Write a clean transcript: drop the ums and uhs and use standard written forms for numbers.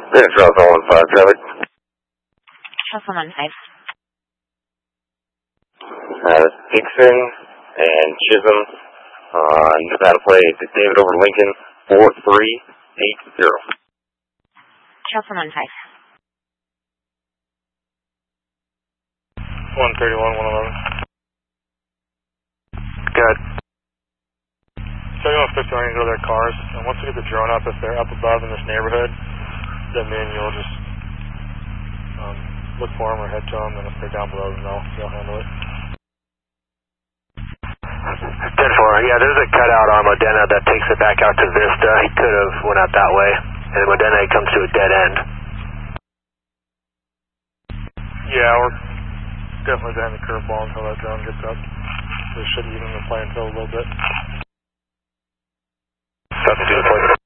Yeah, Charles 115, Charlie. Charles 115. Dixon and Chisholm knew how to play David over Lincoln 4380. Charles 115. 131, 111. Good. So you want 50 to go to their cars, and once we get the drone up, if they're up above in this neighborhood, then me and you'll just look for them or head to them, and if they're down below, then they'll handle it. 10-4, yeah, there's a cutout on Modena that takes it back out to Vista. He could have went out that way, and Modena comes to a dead end. Yeah, we're definitely behind the curveball until that drone gets up. We should even the play until a little bit. Substitute deployment.